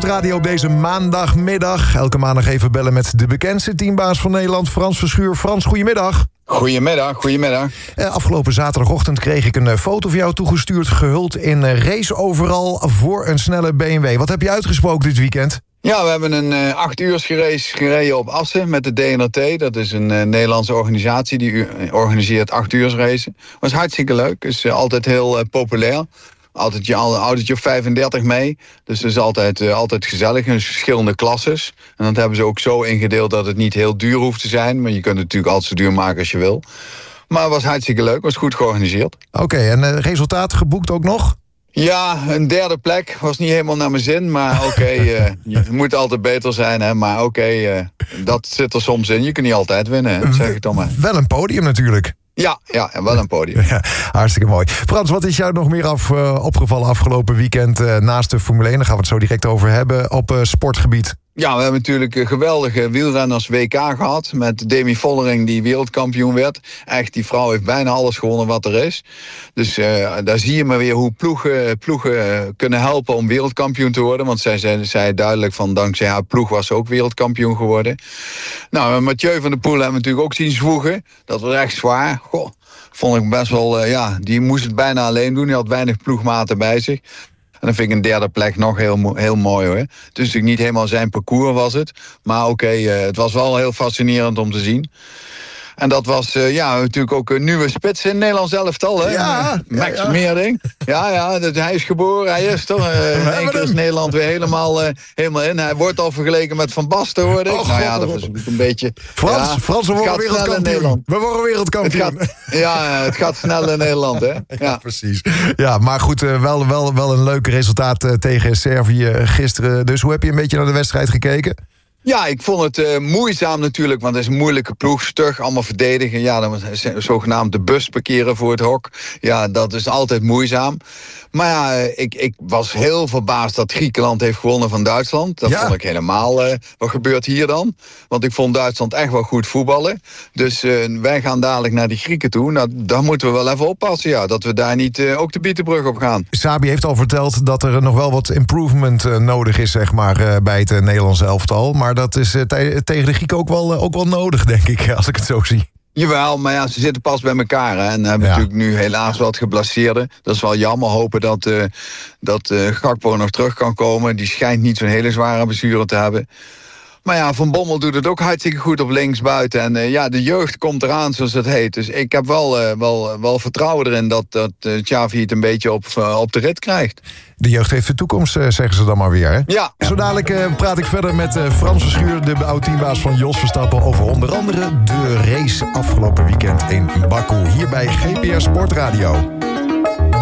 Sportradio op deze maandagmiddag. Elke maandag even bellen met de bekendste teambaas van Nederland, Frans Verschuur. Frans, goedemiddag. Goedemiddag. Afgelopen zaterdagochtend kreeg ik een foto van jou toegestuurd, gehuld in race overal voor een snelle BMW. Wat heb je uitgesproken dit weekend? Ja, we hebben een 8 uur race gereden op Assen met de DNRT. Dat is een Nederlandse organisatie die organiseert 8 uur racen. Was hartstikke leuk, is altijd heel populair. Altijd je autootje of 35 mee. Dus het is altijd gezellig. En verschillende klasses. En dat hebben ze ook zo ingedeeld dat het niet heel duur hoeft te zijn. Maar je kunt het natuurlijk altijd zo duur maken als je wil. Maar het was hartstikke leuk. Was goed georganiseerd. Oké, en resultaat geboekt ook nog? Ja, een 3e plek. Was niet helemaal naar mijn zin. Maar het moet altijd beter zijn. Hè? Maar dat zit er soms in. Je kunt niet altijd winnen, hè? Zeg ik dan maar. Wel een podium natuurlijk. Ja, wel een podium. Ja, hartstikke mooi. Frans, wat is jou nog meer opgevallen afgelopen weekend naast de Formule 1? Daar gaan we het zo direct over hebben op sportgebied. Ja, we hebben natuurlijk geweldige wielrenners WK gehad. Met Demi Vollering die wereldkampioen werd. Echt, die vrouw heeft bijna alles gewonnen wat er is. Dus daar zie je maar weer hoe ploegen kunnen helpen om wereldkampioen te worden. Want zij zei duidelijk van dankzij haar ploeg was ze ook wereldkampioen geworden. Nou, Mathieu van der Poel hebben we natuurlijk ook zien zwoegen. Dat was echt zwaar. Goh, vond ik best wel, die moest het bijna alleen doen. Die had weinig ploegmaten bij zich. En dan vind ik een 3e plek nog heel mooi hoor. Het is natuurlijk niet helemaal zijn parcours was het. Maar het was wel heel fascinerend om te zien. En dat was natuurlijk ook een nieuwe spits in het Nederlands elftal. Hè? Ja, Max Meerding. Ja, hij is geboren. Hij is toch. Eén keer is Nederland weer helemaal in. Hij wordt al vergeleken met Van Basten, hoorde ik. Dat is een beetje... Frans, we worden wereldkampioen. We worden wereldkampioen. Het gaat snel in Nederland, hè? Ja, precies. Ja, maar goed, wel een leuk resultaat tegen Servië gisteren. Dus hoe heb je een beetje naar de wedstrijd gekeken? Ja, ik vond het moeizaam natuurlijk, want het is een moeilijke ploeg. Stug, allemaal verdedigen. Ja, dan zogenaamd de bus parkeren voor het hok. Ja, dat is altijd moeizaam. Maar ja, ik was heel verbaasd dat Griekenland heeft gewonnen van Duitsland. Dat vond ik helemaal... wat gebeurt hier dan? Want ik vond Duitsland echt wel goed voetballen. Dus wij gaan dadelijk naar die Grieken toe. Nou, daar moeten we wel even oppassen, ja. Dat we daar niet ook de Bietenbrug op gaan. Sabi heeft al verteld dat er nog wel wat improvement nodig is, zeg maar, bij het Nederlandse elftal. Maar dat is tegen de Grieken ook wel nodig, denk ik, als ik het zo zie. Jawel, maar ja, ze zitten pas bij elkaar. Hè, en hebben natuurlijk nu helaas wat geblesseerden. Dat is wel jammer. Hopen dat Gakpo nog terug kan komen. Die schijnt niet zo'n hele zware blessure te hebben. Maar ja, Van Bommel doet het ook hartstikke goed op linksbuiten. En de jeugd komt eraan, zoals het heet. Dus ik heb wel vertrouwen erin dat Xavi het een beetje op de rit krijgt. De jeugd heeft de toekomst, zeggen ze dan maar weer. Hè? Ja. Zo dadelijk praat ik verder met Frans Verschuur, de oud-teambaas van Jos Verstappen, over onder andere de race afgelopen weekend in Baku. Hier bij GPS Sportradio.